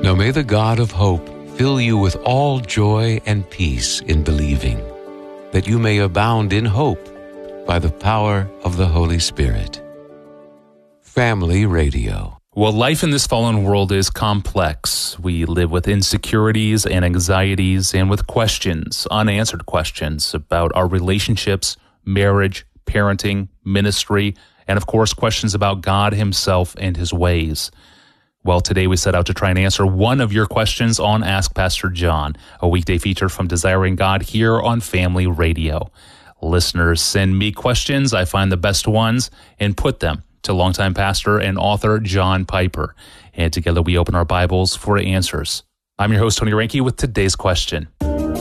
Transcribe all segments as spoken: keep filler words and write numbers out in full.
Now may the God of hope fill you with all joy and peace in believing, that you may abound in hope by the power of the Holy Spirit. Family Radio. Well, life in this fallen world is complex. We live with insecurities and anxieties and with questions, unanswered questions about our relationships, marriage, parenting, ministry, and of course, questions about God himself and his ways. Well, today we set out to try and answer one of your questions on Ask Pastor John, a weekday feature from Desiring God here on Family Radio. Listeners send me questions. I find the best ones and put them to longtime pastor and author John Piper. And together we open our Bibles for answers. I'm your host, Tony Reinke, with today's question.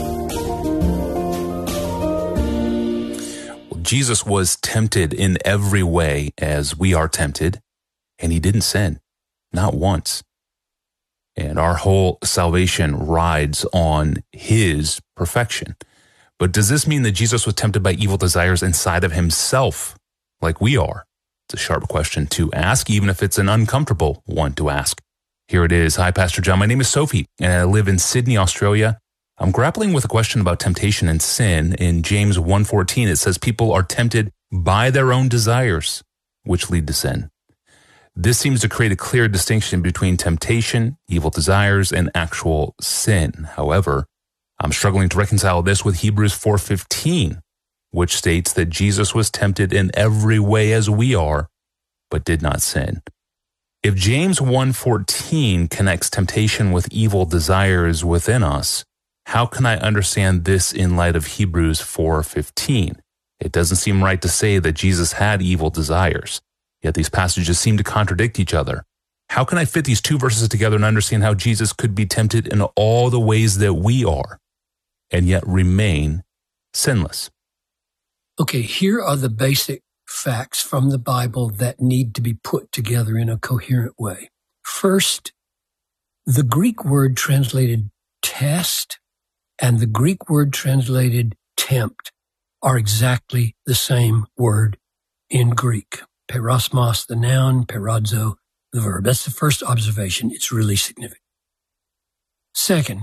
Well, Jesus was tempted in every way as we are tempted, and he didn't sin, not once. And our whole salvation rides on his perfection. But does this mean that Jesus was tempted by evil desires inside of himself, like we are? It's a sharp question to ask, even if it's an uncomfortable one to ask. Here it is. Hi, Pastor John. My name is Sophie, and I live in Sydney, Australia. I'm grappling with a question about temptation and sin. In James one fourteen, it says people are tempted by their own desires, which lead to sin. This seems to create a clear distinction between temptation, evil desires, and actual sin. However, I'm struggling to reconcile this with Hebrews four fifteen, which states that Jesus was tempted in every way as we are, but did not sin. If James one fourteen connects temptation with evil desires within us, how can I understand this in light of Hebrews four fifteen? It doesn't seem right to say that Jesus had evil desires, yet these passages seem to contradict each other. How can I fit these two verses together and understand how Jesus could be tempted in all the ways that we are, and yet remain sinless? Okay, here are the basic facts from the Bible that need to be put together in a coherent way. First, the Greek word translated test and the Greek word translated tempt are exactly the same word in Greek. Perosmos, the noun, perazzo, the verb. That's the first observation. It's really significant. Second,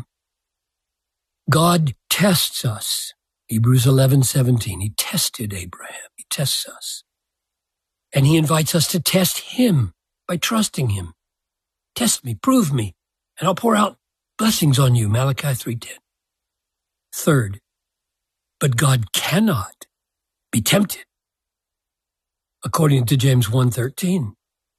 God tests us. Hebrews eleven seventeen, he tested Abraham. He tests us. And he invites us to test him by trusting him. Test me, prove me, and I'll pour out blessings on you, Malachi three ten. Third, but God cannot be tempted, according to James one thirteen.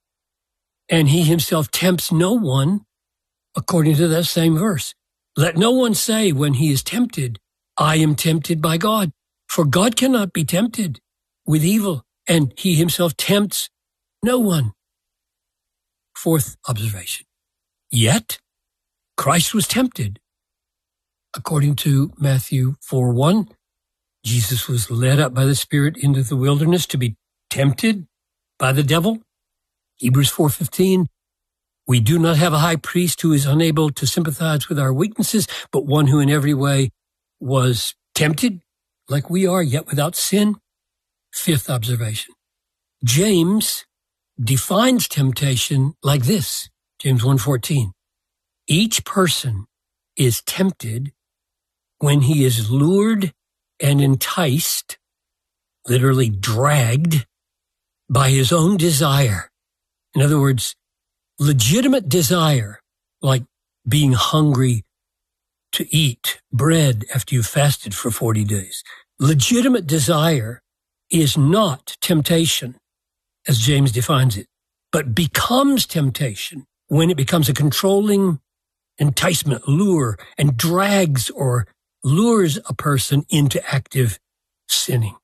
And he himself tempts no one, according to that same verse. Let no one say when he is tempted, I am tempted by God, for God cannot be tempted with evil, and he himself tempts no one. Fourth observation. Yet, Christ was tempted. According to Matthew four one, Jesus was led up by the Spirit into the wilderness to be tempted by the devil. Hebrews four fifteen, we do not have a high priest who is unable to sympathize with our weaknesses, but one who in every way was tempted like we are, yet without sin. Fifth observation. James defines temptation like this. James one fourteen. Each person is tempted when he is lured and enticed, literally dragged, by his own desire. In other words, legitimate desire, like being hungry to eat bread after you've fasted for forty days. Legitimate desire is not temptation, as James defines it, but becomes temptation when it becomes a controlling enticement, lure, and drags or lures a person into active sinning.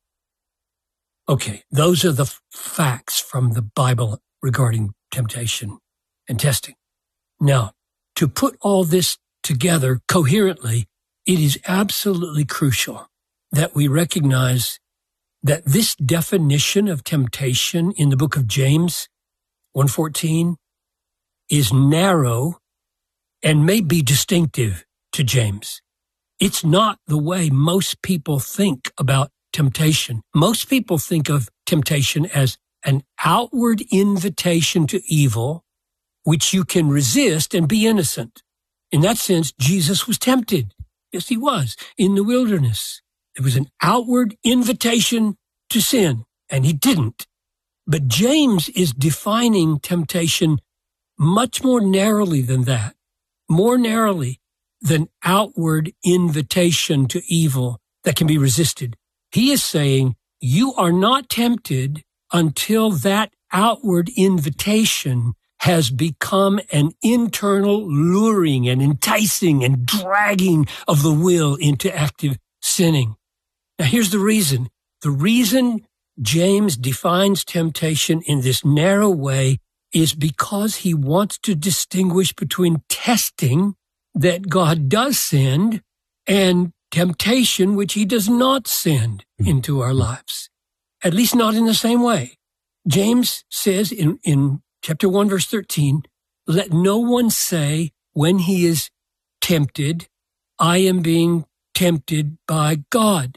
Okay, those are the f- facts from the Bible regarding temptation and testing. Now, to put all this together coherently, it is absolutely crucial that we recognize that this definition of temptation in the book of James one fourteen is narrow and may be distinctive to James. It's not the way most people think about temptation. Most people think of temptation as an outward invitation to evil, which you can resist and be innocent. In that sense, Jesus was tempted. Yes, he was in the wilderness. It was an outward invitation to sin, and he didn't. But James is defining temptation much more narrowly than that, more narrowly than outward invitation to evil that can be resisted. He is saying you are not tempted until that outward invitation has become an internal luring and enticing and dragging of the will into active sinning. Now, here's the reason. The reason James defines temptation in this narrow way is because he wants to distinguish between testing that God does send and temptation which he does not send into our lives, at least not in the same way. James says in, in chapter one, verse thirteen, let no one say when he is tempted, I am being tempted by God.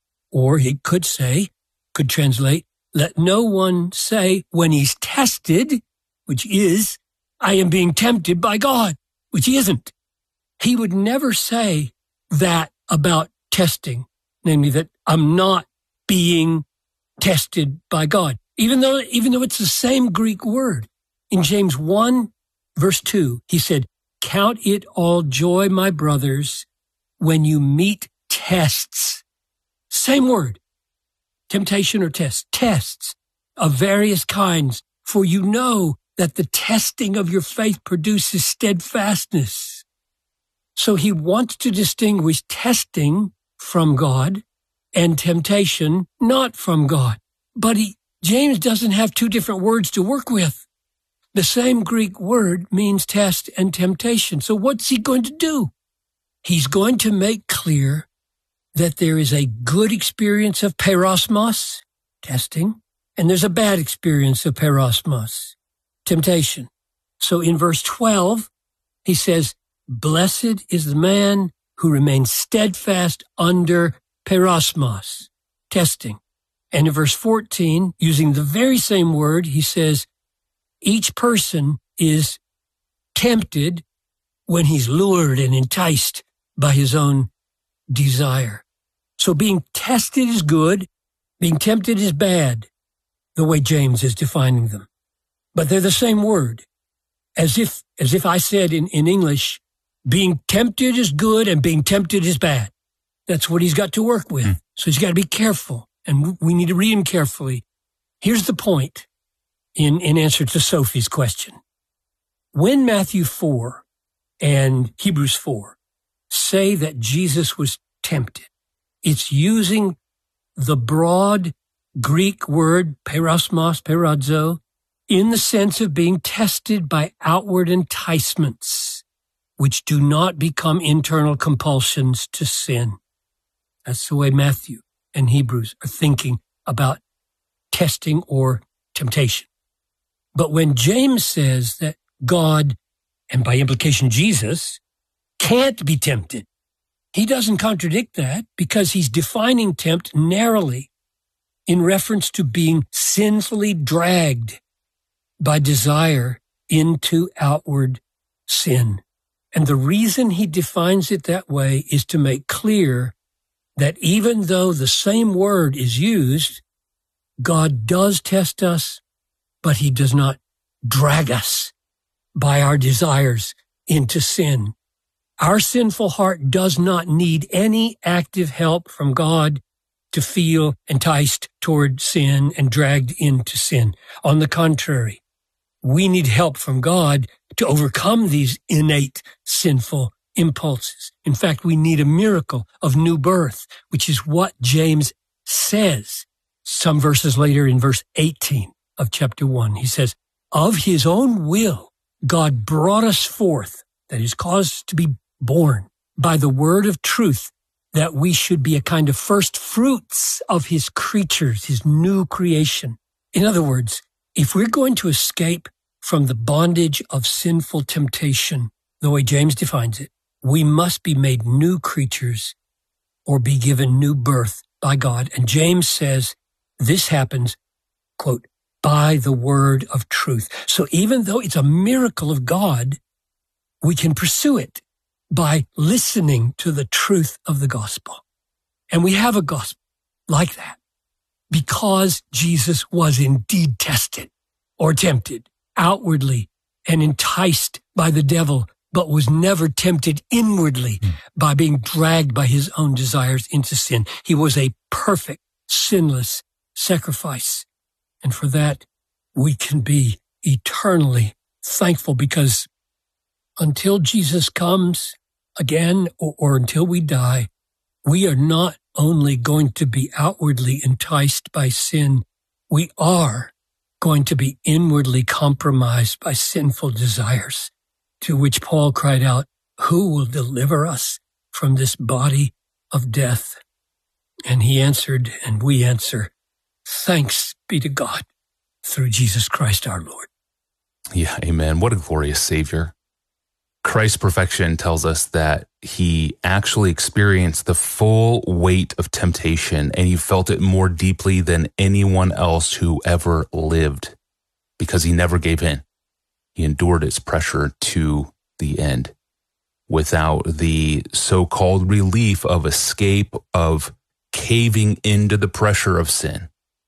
Or he could say, could translate, let no one say when he's tested, which is, I am being tempted by God, which he isn't. He would never say that about testing, namely that I'm not being tested by God, even though, even though it's the same Greek word. In James one, verse two, he said, count it all joy, my brothers, when you meet tests. Same word. Temptation or test, tests of various kinds, for you know that the testing of your faith produces steadfastness. So he wants to distinguish testing from God and temptation not from God. But he, James doesn't have two different words to work with. The same Greek word means test and temptation. So what's he going to do? He's going to make clear that there is a good experience of peirasmos, testing, and there's a bad experience of peirasmos, temptation. So in verse twelve, he says, blessed is the man who remains steadfast under peirasmos, testing. And in verse fourteen, using the very same word, he says, each person is tempted when he's lured and enticed by his own desire. So being tested is good, being tempted is bad, the way James is defining them. But they're the same word. As if, as if I said in, in English, being tempted is good and being tempted is bad. That's what he's got to work with. Mm. So he's got to be careful, and we need to read him carefully. Here's the point in, in answer to Sophie's question. When Matthew four and Hebrews four say that Jesus was tempted, it's using the broad Greek word peirasmos, peirazo, in the sense of being tested by outward enticements, which do not become internal compulsions to sin. That's the way Matthew and Hebrews are thinking about testing or temptation. But when James says that God, and by implication Jesus, can't be tempted, he doesn't contradict that because he's defining tempt narrowly in reference to being sinfully dragged by desire into outward sin. And the reason he defines it that way is to make clear that even though the same word is used, God does test us, but he does not drag us by our desires into sin. Our sinful heart does not need any active help from God to feel enticed toward sin and dragged into sin. On the contrary, we need help from God to overcome these innate sinful impulses. In fact, we need a miracle of new birth, which is what James says some verses later in verse eighteen of chapter one. He says, of his own will, God brought us forth, that is, caused us to be born by the word of truth, that we should be a kind of first fruits of his creatures, his new creation. In other words, if we're going to escape from the bondage of sinful temptation, the way James defines it, we must be made new creatures or be given new birth by God. And James says this happens, quote, by the word of truth. So even though it's a miracle of God, we can pursue it by listening to the truth of the gospel. And we have a gospel like that because Jesus was indeed tested or tempted outwardly and enticed by the devil, but was never tempted inwardly mm. by being dragged by his own desires into sin. He was a perfect, sinless sacrifice. And for that, we can be eternally thankful, because until Jesus comes again, or, or until we die, we are not only going to be outwardly enticed by sin, we are going to be inwardly compromised by sinful desires, to which Paul cried out, "Who will deliver us from this body of death?" And he answered, and we answer, "Thanks be to God through Jesus Christ our Lord." Yeah, amen. What a glorious Savior. Christ's perfection tells us that he actually experienced the full weight of temptation, and he felt it more deeply than anyone else who ever lived, because he never gave in. He endured its pressure to the end without the so-called relief of escape, of caving into the pressure of sin.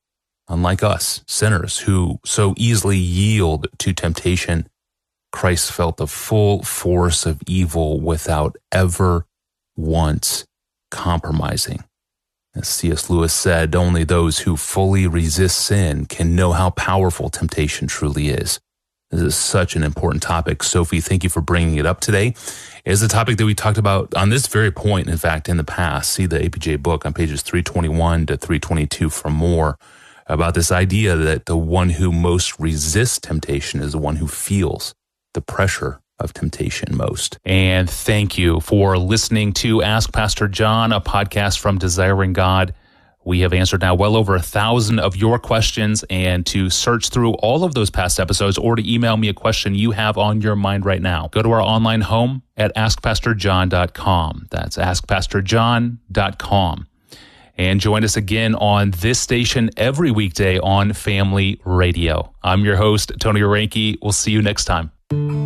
Unlike us, sinners who so easily yield to temptation, Christ felt the full force of evil without ever once compromising. As C S Lewis said, only those who fully resist sin can know how powerful temptation truly is. This is such an important topic. Sophie, thank you for bringing it up today. It is a topic that we talked about on this very point, in fact, in the past. See the A P J book on pages three twenty-one to three twenty-two for more about this idea that the one who most resists temptation is the one who feels the pressure of temptation most. And thank you for listening to Ask Pastor John, a podcast from Desiring God. We have answered now well over a thousand of your questions, and to search through all of those past episodes or to email me a question you have on your mind right now, go to our online home at ask pastor john dot com. That's ask pastor john dot com. And join us again on this station every weekday on Family Radio. I'm your host, Tony Orenke. We'll see you next time.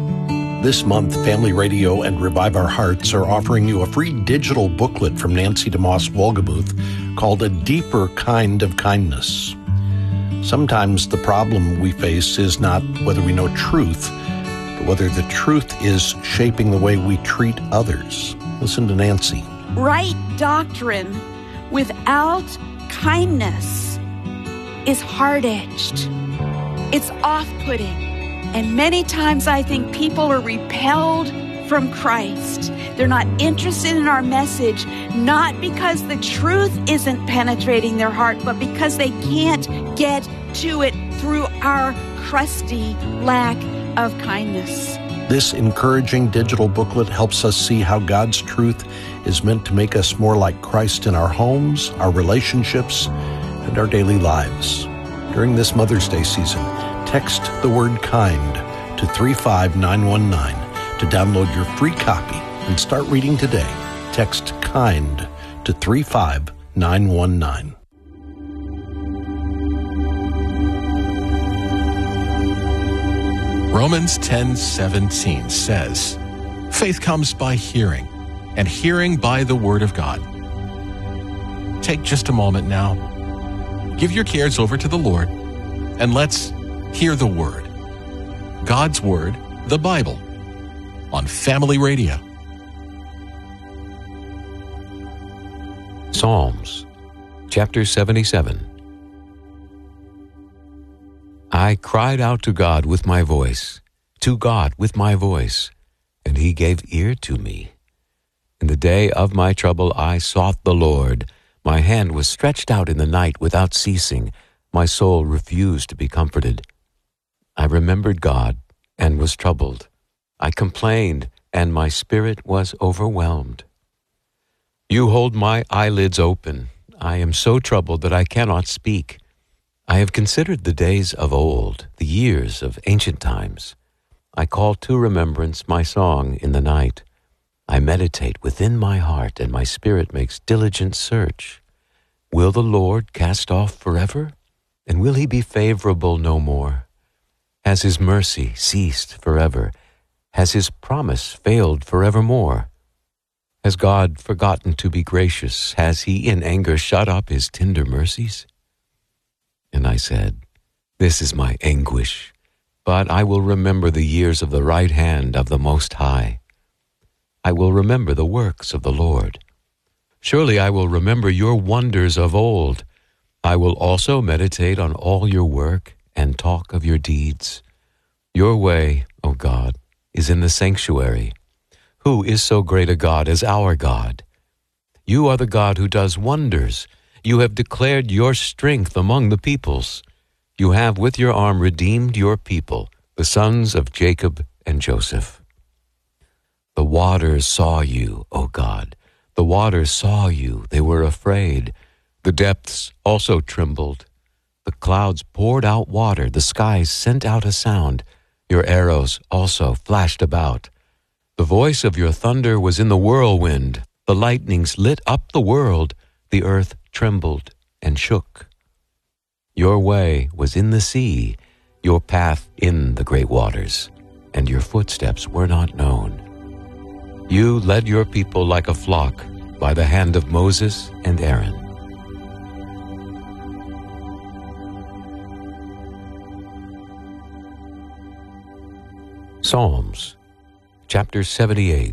This month, Family Radio and Revive Our Hearts are offering you a free digital booklet from Nancy DeMoss Wolgemuth called A Deeper Kind of Kindness. Sometimes the problem we face is not whether we know truth, but whether the truth is shaping the way we treat others. Listen to Nancy. Right doctrine without kindness is hard-edged. It's off-putting. And many times I think people are repelled from Christ. They're not interested in our message, not because the truth isn't penetrating their heart, but because they can't get to it through our crusty lack of kindness. This encouraging digital booklet helps us see how God's truth is meant to make us more like Christ in our homes, our relationships, and our daily lives. During this Mother's Day season, text the word kind to three five nine one nine to download your free copy and start reading today. Text kind to three five nine one nine. Romans ten seventeen says, "Faith comes by hearing, and hearing by the word of God." Take just a moment now. Give your cares over to the Lord, and let's hear the Word. God's Word, the Bible, on Family Radio. Psalms, chapter seventy-seven. I cried out to God with my voice, to God with my voice, and He gave ear to me. In the day of my trouble I sought the Lord. My hand was stretched out in the night without ceasing. My soul refused to be comforted. I remembered God and was troubled. I complained, and my spirit was overwhelmed. You hold my eyelids open. I am so troubled that I cannot speak. I have considered the days of old, the years of ancient times. I call to remembrance my song in the night. I meditate within my heart, and my spirit makes diligent search. Will the Lord cast off forever? And will He be favorable no more? Has His mercy ceased forever? Has His promise failed forevermore? Has God forgotten to be gracious? Has he in anger shut up his tender mercies? And I said, This is my anguish, but I will remember the years of the right hand of the Most High. I will remember the works of the Lord. Surely I will remember your wonders of old. I will also meditate on all your work and talk of your deeds. Your way, O God, is in the sanctuary. Who is so great a God as our God? You are the God who does wonders. You have declared your strength among the peoples. You have with your arm redeemed your people, the sons of Jacob and Joseph. The waters saw you, O God. The waters saw you. They were afraid. The depths also trembled. The clouds poured out water. The skies sent out a sound. Your arrows also flashed about. The voice of your thunder was in the whirlwind. The lightnings lit up the world. The earth trembled and shook. Your way was in the sea, your path in the great waters, and your footsteps were not known. You led your people like a flock by the hand of Moses and Aaron. Psalms, chapter seventy-eight.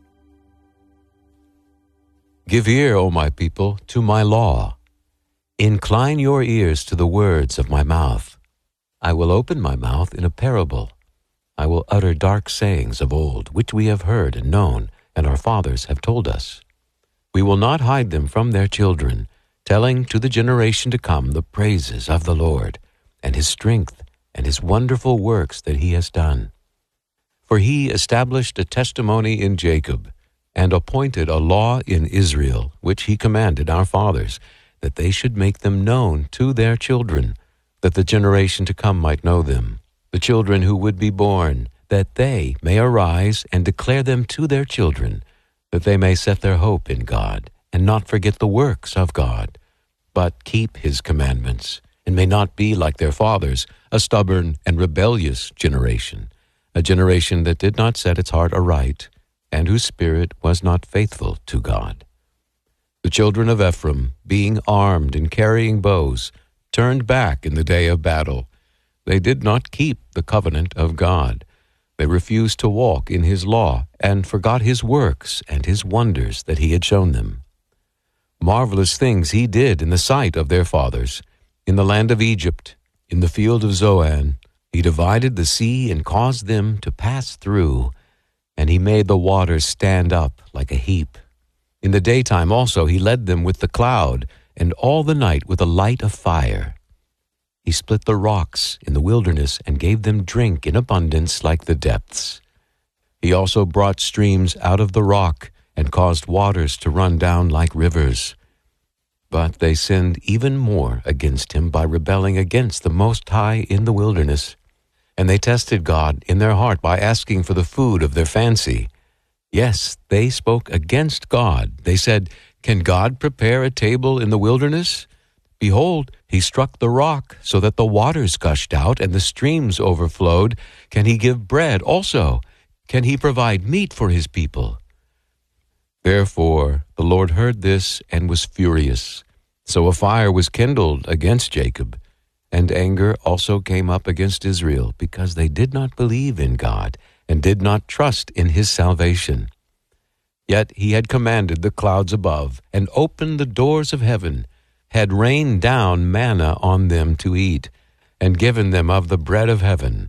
Give ear, O my people, to my law. Incline your ears to the words of my mouth. I will open my mouth in a parable. I will utter dark sayings of old, which we have heard and known, and our fathers have told us. We will not hide them from their children, telling to the generation to come the praises of the Lord, and his strength, and his wonderful works that he has done. For he established a testimony in Jacob, and appointed a law in Israel, which he commanded our fathers, that they should make them known to their children, that the generation to come might know them, the children who would be born, that they may arise and declare them to their children, that they may set their hope in God, and not forget the works of God, but keep his commandments, and may not be like their fathers, a stubborn and rebellious generation, a generation that did not set its heart aright, and whose spirit was not faithful to God. The children of Ephraim, being armed and carrying bows, turned back in the day of battle. They did not keep the covenant of God. They refused to walk in his law, and forgot his works and his wonders that he had shown them. Marvelous things he did in the sight of their fathers. In the land of Egypt, in the field of Zoan, he divided the sea and caused them to pass through, and he made the waters stand up like a heap. In the daytime also he led them with the cloud, and all the night with a light of fire. He split the rocks in the wilderness and gave them drink in abundance like the depths. He also brought streams out of the rock and caused waters to run down like rivers. But they sinned even more against him by rebelling against the Most High in the wilderness. And they tested God in their heart by asking for the food of their fancy. Yes, they spoke against God. They said, Can God prepare a table in the wilderness? Behold, he struck the rock so that the waters gushed out and the streams overflowed. Can he give bread also? Can he provide meat for his people? Therefore the Lord heard this and was furious. So a fire was kindled against Jacob, and anger also came up against Israel, because they did not believe in God and did not trust in his salvation. Yet he had commanded the clouds above, and opened the doors of heaven, had rained down manna on them to eat, and given them of the bread of heaven.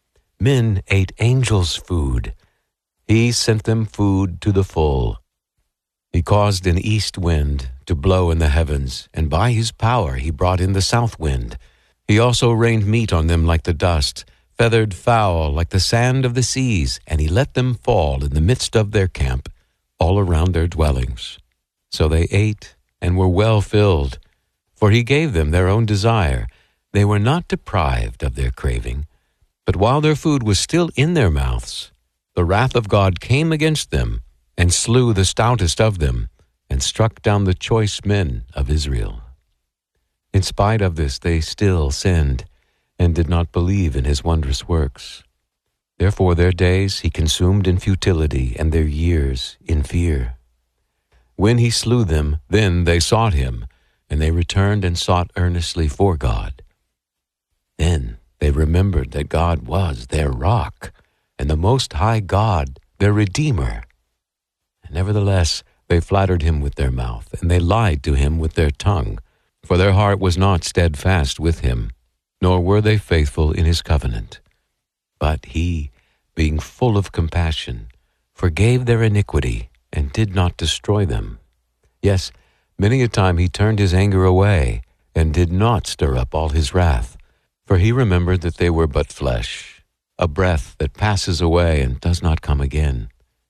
Men ate angels' food. He sent them food to the full. He caused an east wind to blow in the heavens, and by his power he brought in the south wind. He also rained meat on them like the dust, feathered fowl like the sand of the seas, and he let them fall in the midst of their camp, all around their dwellings. So they ate and were well filled, for he gave them their own desire. They were not deprived of their craving. But while their food was still in their mouths, the wrath of God came against them, and slew the stoutest of them, and struck down the choice men of Israel. In spite of this, they still sinned, and did not believe in his wondrous works. Therefore their days he consumed in futility, and their years in fear. When he slew them, then they sought him, and they returned and sought earnestly for God. Then they remembered that God was their rock, and the Most High God their Redeemer. And nevertheless, they flattered him with their mouth, and they lied to him with their tongue, for their heart was not steadfast with him, nor were they faithful in his covenant. But he, being full of compassion, forgave their iniquity, and did not destroy them. Yes, many a time he turned his anger away, and did not stir up all his wrath. For he remembered that they were but flesh, a breath that passes away and does not come again.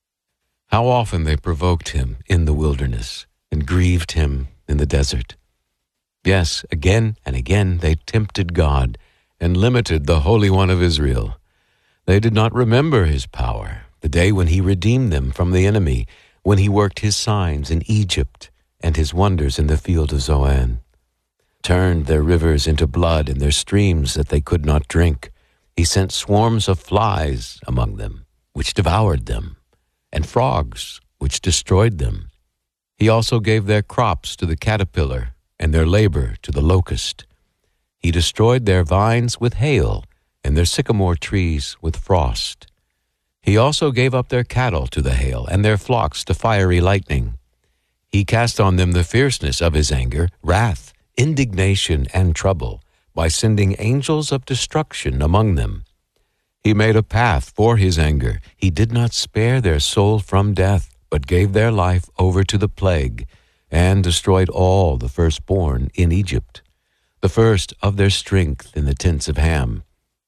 How often they provoked him in the wilderness, and grieved him in the desert. Yes, again and again they tempted God, and limited the Holy One of Israel. They did not remember his power, the day when he redeemed them from the enemy, when he worked his signs in Egypt and his wonders in the field of Zoan, turned their rivers into blood and their streams that they could not drink. He sent swarms of flies among them, which devoured them, and frogs, which destroyed them. He also gave their crops to the caterpillar, and their labor to the locust. He destroyed their vines with hail, and their sycamore trees with frost. He also gave up their cattle to the hail, and their flocks to fiery lightning. He cast on them the fierceness of his anger, wrath, indignation, and trouble, by sending angels of destruction among them. He made a path for his anger. He did not spare their soul from death, but gave their life over to the plague, and destroyed all the firstborn in Egypt, the first of their strength in the tents of Ham.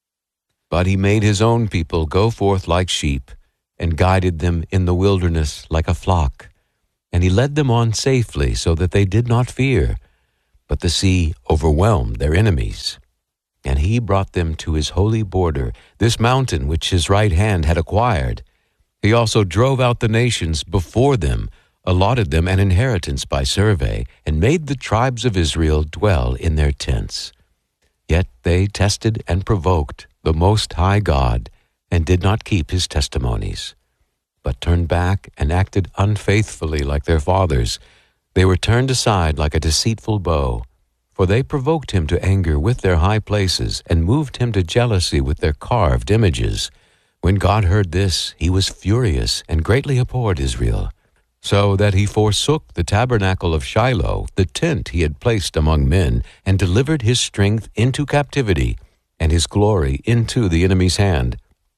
But he made his own people go forth like sheep, and guided them in the wilderness like a flock. And he led them on safely, so that they did not fear. But the sea overwhelmed their enemies. And he brought them to his holy border, this mountain which his right hand had acquired. He also drove out the nations before them, allotted them an inheritance by survey, and made the tribes of Israel dwell in their tents. Yet they tested and provoked the Most High God, and did not keep his testimonies, but turned back and acted unfaithfully like their fathers. They were turned aside like a deceitful bow, for they provoked him to anger with their high places, and moved him to jealousy with their carved images. When God heard this, he was furious, and greatly abhorred Israel, so that he forsook the tabernacle of Shiloh, the tent he had placed among men, and delivered his strength into captivity, and his glory into the enemy's hand.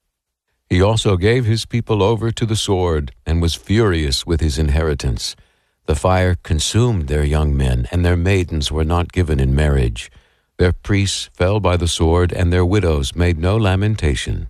He also gave his people over to the sword, and was furious with his inheritance. The fire consumed their young men, and their maidens were not given in marriage. Their priests fell by the sword, and their widows made no lamentation.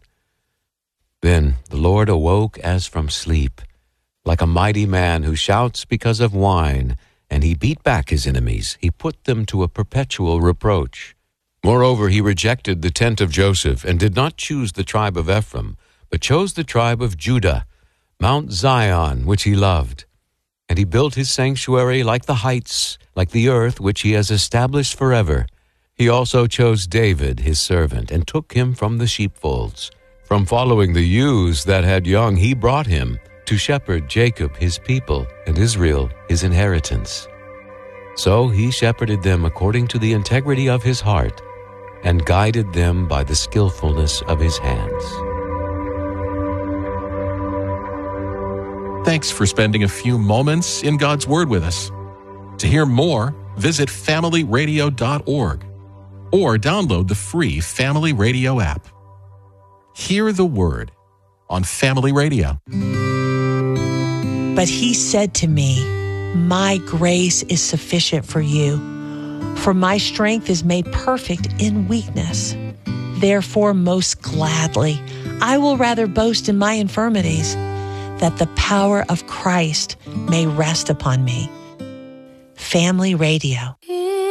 Then the Lord awoke as from sleep, like a mighty man who shouts because of wine, and he beat back his enemies. He put them to a perpetual reproach. Moreover, he rejected the tent of Joseph, and did not choose the tribe of Ephraim, but chose the tribe of Judah, Mount Zion, which he loved. And he built his sanctuary like the heights, like the earth which he has established forever. He also chose David, his servant, and took him from the sheepfolds. From following the ewes that had young, he brought him to shepherd Jacob his people, and Israel his inheritance. So he shepherded them according to the integrity of his heart, and guided them by the skillfulness of his hands. Thanks for spending a few moments in God's Word with us. To hear more, visit family radio dot org or download the free Family Radio app. Hear the Word on Family Radio. But he said to me, "My grace is sufficient for you, for my strength is made perfect in weakness. Therefore, most gladly, I will rather boast in my infirmities, that the power of Christ may rest upon me." Family Radio.